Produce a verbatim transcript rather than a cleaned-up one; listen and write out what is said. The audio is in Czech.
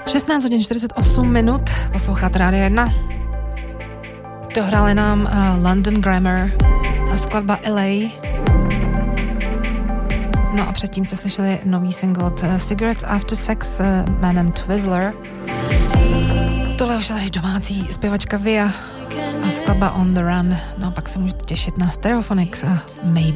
šestnáct hodin čtyřicet osm minut, posloucháte Rádio jedna. Dohráli nám uh, London Grammar a skladba L A. No a předtím, co slyšeli nový single od uh, Cigarettes After Sex uh, jménem Twizzler. Tohle už je tady domácí zpěvačka Via a skladba On the Run. No a pak se můžete těšit na Stereophonics a Maybe.